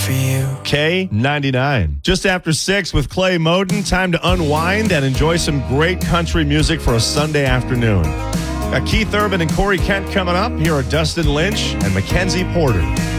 for you. K99. Just after 6 with Clay Moden. Time to unwind and enjoy some great country music for a Sunday afternoon. Got Keith Urban and Corey Kent coming up. Here are Dustin Lynch and Mackenzie Porter.